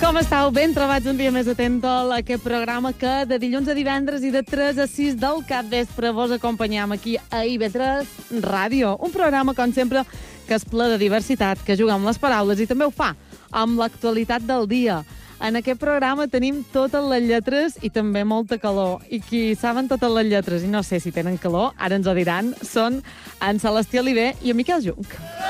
Com estàu? Ben trobats un dia més atent a aquest programa que de dilluns a divendres i de 3 a 6 del capvespre vos acompanyam aquí a IB3 Ràdio. Un programa, com sempre, que és ple de diversitat, que juga amb les paraules i també ho fa amb l'actualitat del dia. En aquest programa tenim totes les lletres i també molta calor. I qui saben totes les lletres i no sé si tenen calor, ara ens ho diran, són en Celestí Oliver i en Miquel Junc.